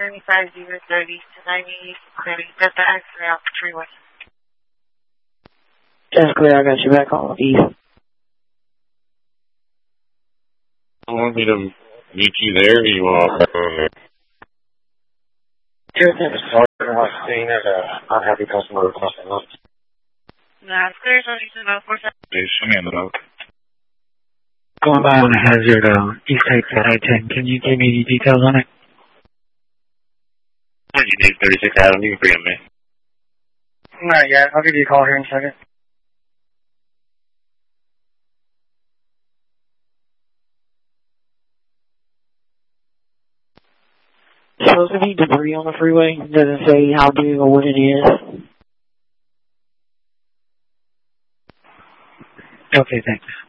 75 030 to 9830. Delta X-ray off the freeway. That's clear. I got you back on east. You want me to meet you there, or you want back on there? Sure thing. I've seen it. Unhappy customer requesting lunch. That's clear. So you said about 47. They swing it up. Going by on a hazard, East Heights at I-10. Can you give me details on it? 36 Avenue, you can bring me. Not yet. I'll give you a call here in a second. Supposed to be debris on the freeway. It doesn't say how big or what it is. Okay, thanks.